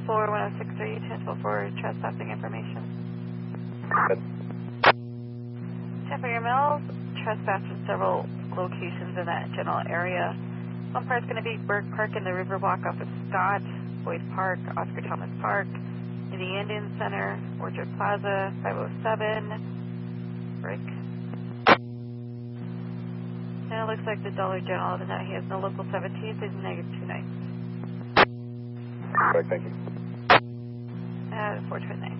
10-4, 10-4 for trespassing information. Good. 10 for your mills, trespass from several locations in that general area. One part's going to be Burke Park in the Riverwalk off of Scott, Boyd Park, Oscar Thomas Park, in the Indian Center, Orchard Plaza, 507, Brick. And it looks like the Dollar General tonight, he has no local 17th, is -2 nights. Correct, thank you. 429.